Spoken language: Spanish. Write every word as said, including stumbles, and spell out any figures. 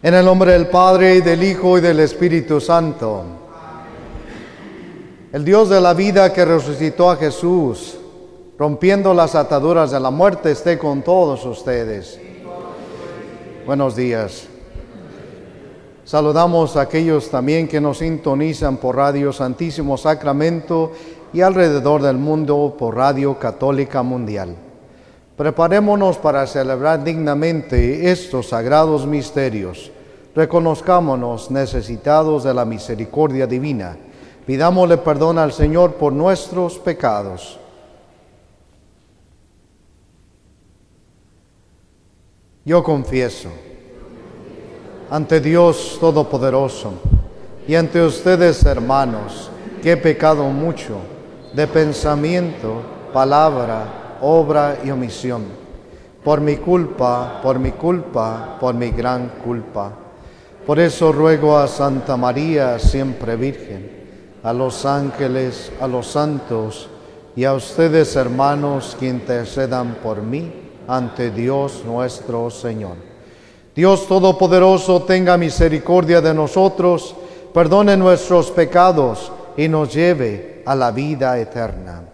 En el nombre del Padre, y del Hijo, y del Espíritu Santo. El Dios de la vida que resucitó a Jesús, rompiendo las ataduras de la muerte, esté con todos ustedes. Buenos días. Saludamos a aquellos también que nos sintonizan por Radio Santísimo Sacramento y alrededor del mundo por Radio Católica Mundial. Preparémonos para celebrar dignamente estos sagrados misterios. Reconozcámonos necesitados de la misericordia divina. Pidámosle perdón al Señor por nuestros pecados. Yo confieso ante Dios Todopoderoso y ante ustedes, hermanos, que he pecado mucho de pensamiento, palabra, obra y omisión. Por mi culpa, por mi culpa, por mi gran culpa. Por eso ruego a Santa María, siempre Virgen, a los ángeles, a los santos y a ustedes, hermanos, que intercedan por mí ante Dios nuestro Señor. Dios Todopoderoso, tenga misericordia de nosotros, perdone nuestros pecados y nos lleve a la vida eterna.